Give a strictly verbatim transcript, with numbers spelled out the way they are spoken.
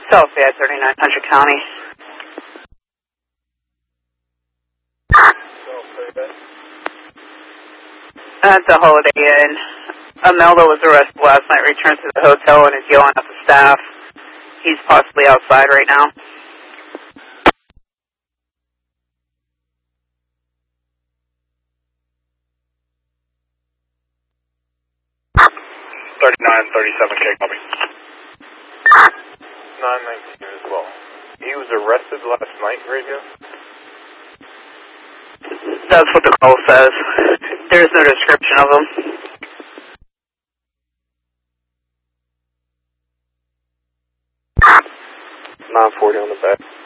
South Bay thirty-nine hundred County. At the Holiday Inn. A male that was arrested last night returned to the hotel and is yelling at the staff. He's possibly outside right now. thirty-nine thirty-seven K, copy. nine nineteen as well. He was arrested last night, radio? That's what the call says. There's no description of him. nine forty on the back.